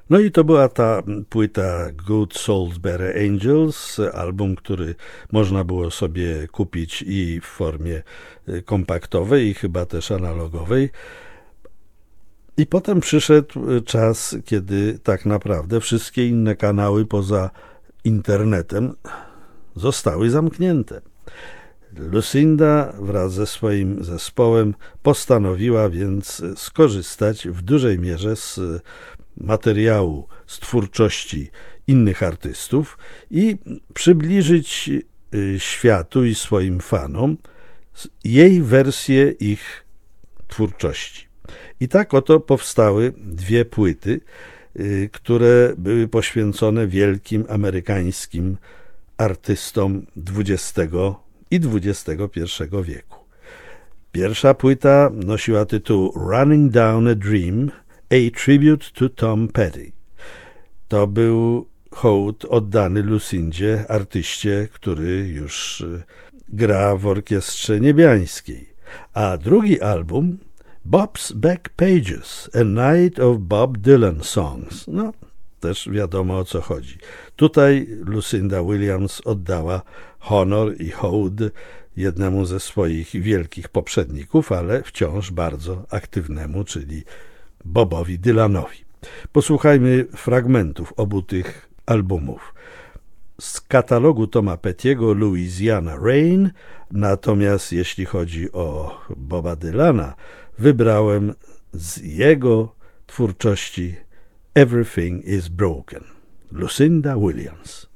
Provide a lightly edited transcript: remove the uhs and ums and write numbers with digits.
No i to była ta płyta Good Salisbury Angels, album, który można było sobie kupić i w formie kompaktowej, i chyba też analogowej. I potem przyszedł czas, kiedy tak naprawdę wszystkie inne kanały poza internetem zostały zamknięte. Lucinda wraz ze swoim zespołem postanowiła więc skorzystać w dużej mierze z materiału, z twórczości innych artystów i przybliżyć światu i swoim fanom jej wersję ich twórczości. I tak oto powstały dwie płyty, które były poświęcone wielkim amerykańskim artystom XX i XXI wieku. Pierwsza płyta nosiła tytuł Running Down a Dream, a Tribute to Tom Petty. To był hołd oddany Lucindzie, artyście, który już gra w orkiestrze niebiańskiej. A drugi album Bob's Back Pages, A Night of Bob Dylan Songs. No, też wiadomo o co chodzi. Tutaj Lucinda Williams oddała honor i hołd jednemu ze swoich wielkich poprzedników, ale wciąż bardzo aktywnemu, czyli Bobowi Dylanowi. Posłuchajmy fragmentów obu tych albumów. Z katalogu Toma Pettiego Louisiana Rain, natomiast jeśli chodzi o Boba Dylana, wybrałem z jego twórczości Everything is Broken. Lucinda Williams.